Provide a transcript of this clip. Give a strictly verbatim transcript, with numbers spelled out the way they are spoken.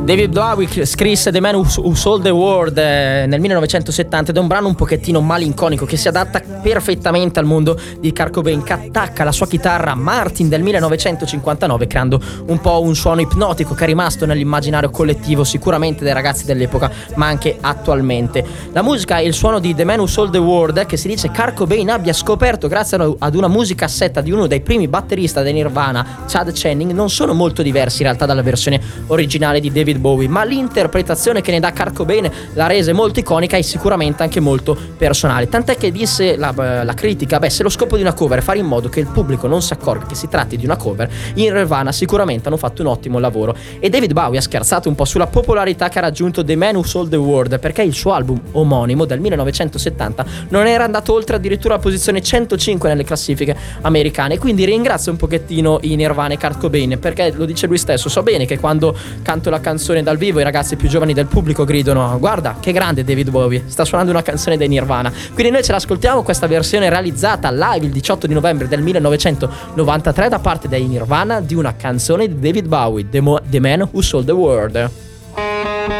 David Bowie scrisse The Man Who Sold the World eh, nel millenovecentosettanta ed è un brano un pochettino malinconico che si adatta perfettamente al mondo di Kurt Cobain, che attacca la sua chitarra Martin del millenovecentocinquantanove creando un po' un suono ipnotico che è rimasto nell'immaginario collettivo sicuramente dei ragazzi dell'epoca ma anche attualmente. La musica e il suono di The Man Who Sold the World, che si dice Kurt Cobain abbia scoperto grazie ad una musicassetta di uno dei primi batterista dei Nirvana, Chad Channing, non sono molto diversi in realtà dalla versione originale di David Bowie, ma l'interpretazione che ne dà Kurt Cobain la rese molto iconica e sicuramente anche molto personale, tant'è che disse la, la critica: beh, se lo scopo di una cover è fare in modo che il pubblico non si accorga che si tratti di una cover, in Nirvana sicuramente hanno fatto un ottimo lavoro. E David Bowie ha scherzato un po' sulla popolarità che ha raggiunto The Man Who Sold the World, perché il suo album omonimo del millenovecentosettanta non era andato oltre addirittura la posizione centocinque nelle classifiche americane, quindi ringrazio un pochettino i Nirvana e Kurt Cobain, perché lo dice lui stesso: so bene che quando canto la canzone dal vivo i ragazzi più giovani del pubblico gridano: guarda che grande David Bowie, sta suonando una canzone dei Nirvana. Quindi noi ce l'ascoltiamo questa versione realizzata live il diciotto di novembre del millenovecentonovantatré da parte dei Nirvana di una canzone di David Bowie, The, Mo- The Man Who Sold the World.